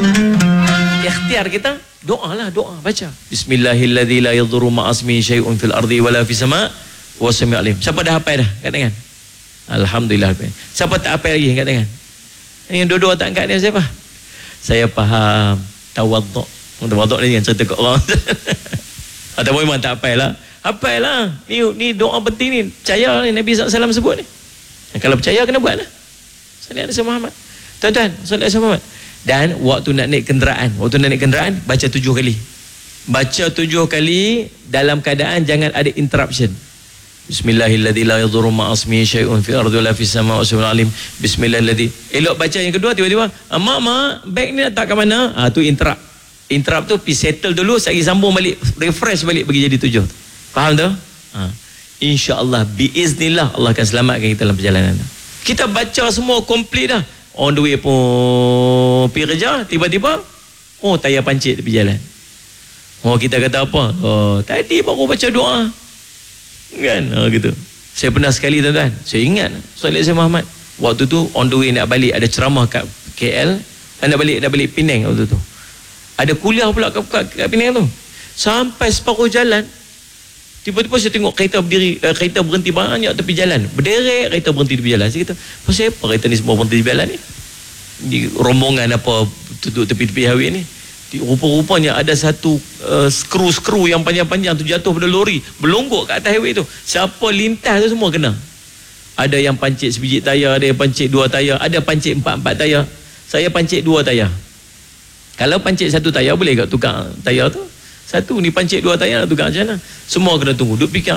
Ikhtiar kita, doa lah, doa, baca. Bismillahilladzi la yadhurru ma'asmihi syai'un fil ardi wala fis sama' wa sami'ul alim. Siapa dah hafal dah? Kat tangan. Alhamdulillah. Siapa tak hafal lagi kat tangan? Yang dua-dua tak angkat dia siapa? Saya faham. Tawaduk. Tawaduk ni yang cerita kat orang. Atau memang tak hafal lah. Hafal lah. Ni doa penting ni. Percaya ni Nabi SAW sebut ni. Kalau percaya kena buat lah. Sallallahu alaihi Muhammad. Tuan-tuan, sallallahu alaihi Muhammad. Dan waktu nak naik kenderaan, baca 7 kali. Baca 7 kali dalam keadaan jangan ada interruption. Bismillahilladzi la yadhurru ma'asmihi syai'un fil ardi wala fis sama'i wa huwal alim. Bismillahilladzi. Elok baca yang kedua, tiba-tiba, mak, beg ni nak tak ke mana? Tu interrupt. Interrupt tu pergi settle dulu, sekali sambung balik, refresh balik bagi jadi 7. Faham tu? InsyaAllah, biiznillah Allah akan selamatkan kita dalam perjalanan. Kita baca semua komplit dah. On the way pun pergi kerja, tiba-tiba tayar pancit tepi jalan. Kita kata apa? Tadi baru baca doa. Kan? Gitu. Saya pernah sekali tuan-tuan, saya ingat Sallallahu Alaihi Muhammad. Waktu tu on the way nak balik, ada ceramah kat KL, nak balik Penang waktu tu. Ada kuliah pula kat Penang tu. Sampai separuh jalan, tiba-tiba saya tengok kereta berdiri, kereta berhenti banyak tepi jalan. Berderet kereta berhenti tepi jalan. Saya kata, pasal apa kereta ni semua berhenti tepi jalan ni? Di rombongan apa duduk tepi-tepi highway ni. Rupa-rupanya ada satu skru yang panjang-panjang tu jatuh pada lori, berlonggok kat atas highway tu. Siapa lintas tu semua kena. Ada yang pancit sebiji tayar, ada yang pancit 2 tayar, ada pancit 4 tayar. Saya pancit 2 tayar. Kalau pancit 1 tayar boleh tak tukar tayar tu? Satu ni pancit 2 tayar nak tukar macam mana? Semua kena tunggu. Duk fikir,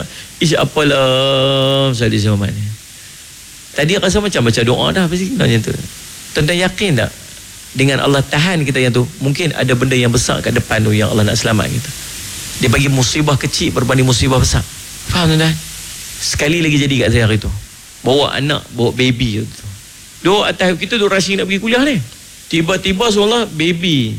apalah Sallallahu Alaihi Muhammad ni. Tadi rasa macam baca doa dah pasti macam tu. Tuan-tuan yakin tak dengan Allah tahan kita yang tu, mungkin ada benda yang besar kat depan tu yang Allah nak selamat kita. Dia bagi musibah kecil berbanding musibah besar. Faham tuan-tuan? Sekali lagi jadi kat saya hari tu. Bawa anak, bawa baby tu. Duk atas kita tu rushing nak pergi kuliah ni. Tiba-tiba seolah baby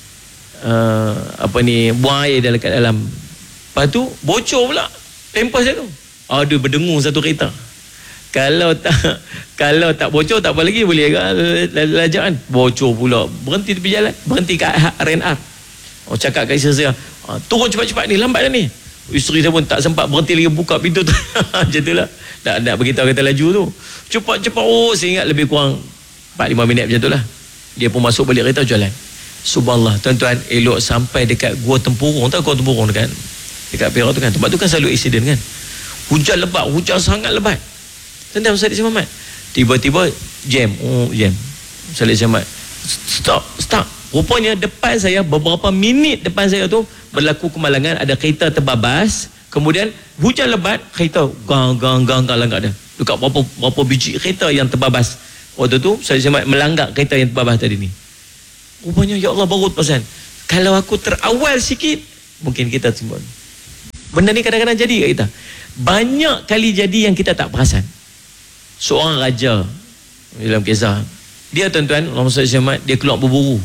buang air kat dalam. Lepas tu bocor pula pampers dia tu. Ada berdengung satu kereta. Kalau tak bocor tak apa lagi, boleh lajak kan. Bocor pula, berhenti tepi jalan, berhenti kat RNR. Cakap kat isteri saya, turun cepat-cepat ni, lambat dah ni. Isteri saya pun tak sempat berhenti lagi buka pintu tu. Macam tu lah. Tak beritahu kata laju tu. Cepat-cepat, saya ingat lebih kurang 4-5 minit macam tu lah. Dia pun masuk balik kereta jalan. Subhanallah, tuan-tuan, elok sampai dekat Gua Tempurung. Tahu Gua Tempurung dekat Perak tu kan. Tempat tu kan selalu accident kan. Hujan lebat, hujan sangat lebat. Tuan-tuan, Sallallahu Alaihi Muhammad, tiba-tiba jam. Sallallahu Alaihi Muhammad, stop. Rupanya depan saya, beberapa minit depan saya tu berlaku kemalangan, ada kereta terbabas. Kemudian hujan lebat, kereta gang langgar dah. Dekat berapa biji kereta yang terbabas. Waktu tu Sallallahu Alaihi Muhammad melanggar kereta yang terbabas tadi ni. Rupanya ya Allah baru perasan, kalau aku terawal sikit mungkin kita semua. Benda ni kadang-kadang jadi kat kita. Banyak kali jadi yang kita tak perasan. Seorang raja dalam kisah, dia tuan-tuan, Allahumma salli alaihi wasallam, dia keluar berburu.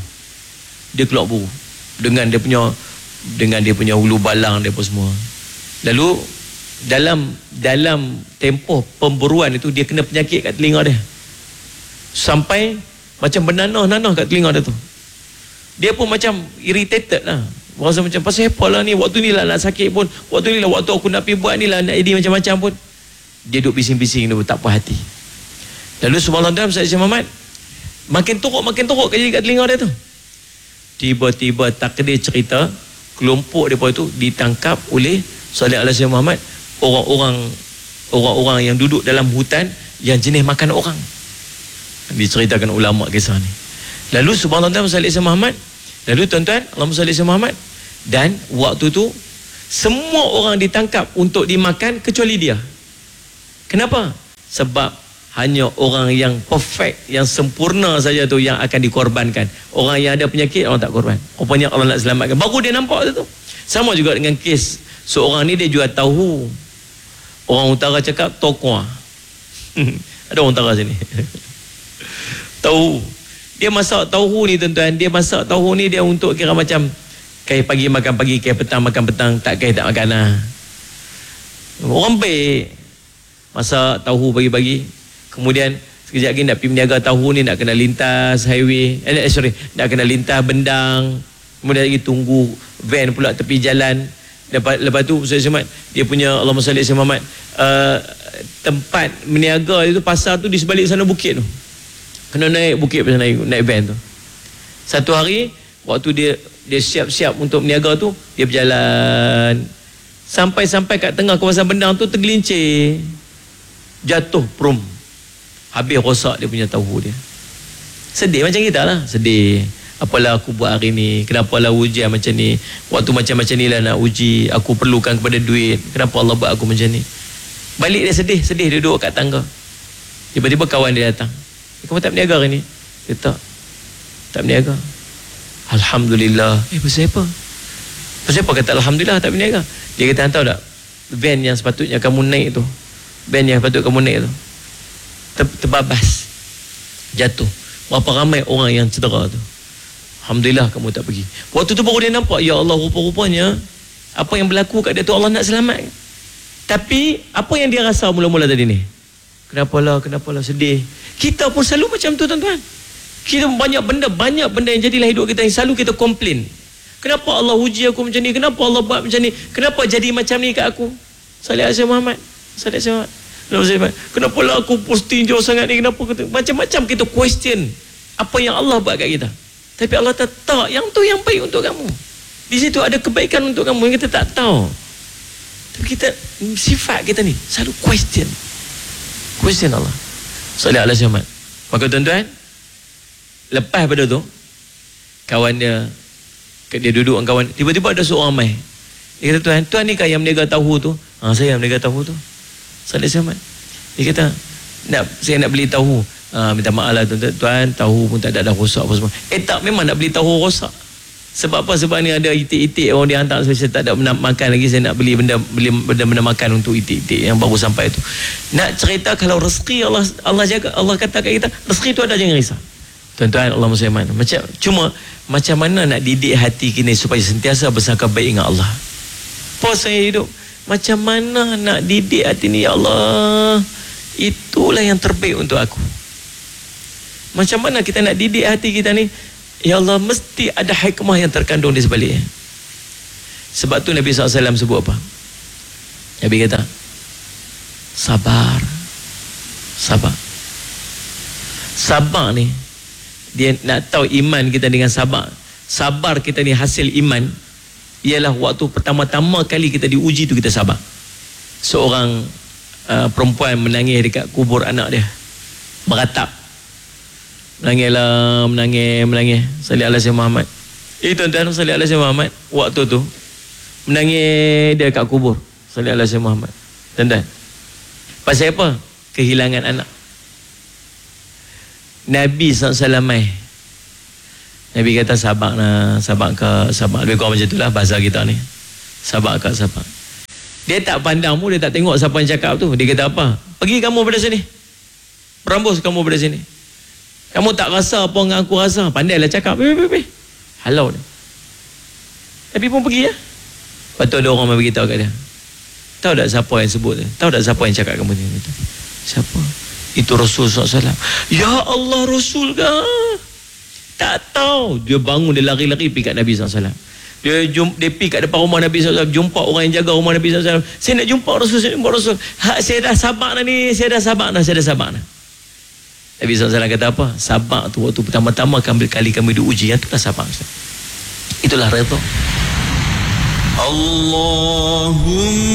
Dengan dia punya hulu balang dia apa semua. Lalu dalam tempoh pemburuan itu dia kena penyakit kat telinga dia. Sampai macam bernanah-nanah kat telinga dia tu. Dia pun macam irritated lah. Rasa macam pasal apa lah ni, waktu ni lah nak sakit pun, waktu ni lah waktu aku nak pergi buat ni lah nak jadi macam-macam pun. Dia duduk bising-bising dia pun tak puas hati. Lalu subhanallah Sallallahu Muhammad makin teruk kat telinga dia tu. Tiba-tiba takdir cerita, kelompok depa itu ditangkap oleh Sallallahu Alaihi Muhammad, orang-orang yang duduk dalam hutan yang jenis makan orang. Diceritakan ulama kisah ni. Lalu subhanallah Sallallahu Alaihi Muhammad, lalu tuan-tuan, Allahumma salli alaihi Muhammad, dan waktu tu semua orang ditangkap untuk dimakan kecuali dia. Kenapa? Sebab hanya orang yang perfect, yang sempurna saja tu yang akan dikorbankan. Orang yang ada penyakit, orang tak korban. Rupanya Allah nak selamatkan. Baru dia nampak tu. Sama juga dengan kes seorang ni, dia jual tahu. Orang utara cakap tokuah. Ada orang utara sini. Tahu. Dia masak tahu ni tuan-tuan. Dia masak tahu ni dia untuk kira macam kai pagi makan pagi, kai petang makan petang, tak kai tak makan lah. Orang baik. Masak tahu pagi-pagi. Kemudian Sekejap lagi nak pergi meniaga tahu ni, nak kena lintas highway, nak kena lintas bendang, kemudian lagi tunggu van pula tepi jalan. Lepas tu Ustaz Somad, dia punya Allahumma salli ala Muhammad, tempat meniaga itu, pasar tu di sebalik sana bukit tu, kena naik bukit pasal naik van tu. Satu hari waktu dia siap-siap untuk meniaga tu, dia berjalan sampai kat tengah kawasan bendang tu, tergelincir, jatuh prum, habis rosak dia punya tahu dia. Sedih macam kita lah, sedih. Apalah aku buat hari ni, kenapalah ujian macam ni, waktu macam-macam ni lah nak uji, aku perlukan kepada duit, kenapa Allah buat aku macam ni. Balik dia sedih, dia duduk kat tangga. Tiba-tiba kawan dia datang, kamu tak berniaga hari ni? Dia tak berniaga. Alhamdulillah. Pasal apa? Pasal apa kata Alhamdulillah tak berniaga? Dia kata, tahu tak, van yang sepatutnya kamu naik tu, van yang sepatutnya kamu naik tu terbabas, jatuh. Berapa ramai orang yang cedera tu. Alhamdulillah kamu tak pergi. Waktu tu baru dia nampak, ya Allah, rupa-rupanya apa yang berlaku kat dia tu Allah nak selamat. Tapi apa yang dia rasa mula-mula tadi ni? Kenapalah sedih. Kita pun selalu macam tu tuan-tuan. Kita banyak benda yang jadilah hidup kita yang selalu kita komplain. Kenapa Allah uji aku macam ni? Kenapa Allah buat macam ni? Kenapa jadi macam ni kat aku? Salih Azhar Muhammad. Kenapalah aku posting jauh sangat ni? Kenapa? Macam-macam kita question apa yang Allah buat kat kita. Tapi Allah tak yang tu yang baik untuk kamu. Di situ ada kebaikan untuk kamu yang kita tak tahu. Tapi kita, sifat kita ni selalu question Allah. Salih Azhar Muhammad. Maka tuan-tuan, lepas pada tu, kawan dia duduk dengan kawan, tiba-tiba ada seorang mai. Dia kata, tuan ni kan yang meniaga tahu tu? Saya yang meniaga tahu tu. Salih Muhammad. Dia kata, saya nak beli tahu. Minta maaf lah tuan, tahu pun tak ada rosak apa semua. Tak, memang nak beli tahu rosak. Sebab apa? Sebab ni ada itik-itik orang dia hantar, saya tak ada makan lagi, saya nak beli benda makan untuk itik-itik yang baru sampai tu. Nak cerita kalau rezeki Allah jaga, Allah kata kat kita, rezeki tu ada, jangan risau. Tuan-tuan, Allah musliman. Macam mana nak didik hati kita supaya sentiasa bersangka baik dengan Allah? Apa saya hidup? Macam mana nak didik hati ni, ya Allah? Itulah yang terbaik untuk aku. Macam mana kita nak didik hati kita ni? Ya Allah, mesti ada hikmah yang terkandung di sebaliknya. Sebab tu Nabi SAW sebut apa? Nabi kata, sabar. Sabar ni, dia nak tahu iman kita dengan sabar. Sabar kita ni hasil iman ialah waktu pertama-tama kali kita diuji tu kita sabar. Seorang perempuan menangis dekat kubur anak dia, meratap, menangis. Salih ala Sayyidina Muhammad. Tuan-tuan, salih ala Sayyidina Muhammad, waktu tu menangis dia kat kubur. Salih ala Sayyidina Muhammad. Tuan-tuan, pasal apa? Kehilangan anak. Nabi SAW, Nabi kata sabar lebih kurang macam itulah bahasa kita ni. Sabar. Dia tak pandang pun, dia tak tengok siapa yang cakap tu. Dia kata apa? Pergi kamu pada sini, berambus kamu pada sini. Kamu tak rasa apa yang aku rasa. Pandailah cakap. Halau dia. Tapi pun pergi ya. Lepas tu ada orang yang beritahu kat dia, tahu tak siapa yang sebut dia? Tahu tak siapa yang cakap kamu ni? Siapa? Itu Rasul SAW. Ya Allah, Rasul ke? Tak tahu. Dia bangun, dia lari-lari pergi kat Nabi SAW. Dia pergi kat depan rumah Nabi SAW, jumpa orang yang jaga rumah Nabi SAW. Saya nak jumpa Rasul, saya dah sabar ni, saya dah sabar dah. Nabi SAW kata apa? Sabar tu waktu pertama-tama kali kami diuji, yang itulah sabar. Itulah redha. Allahumma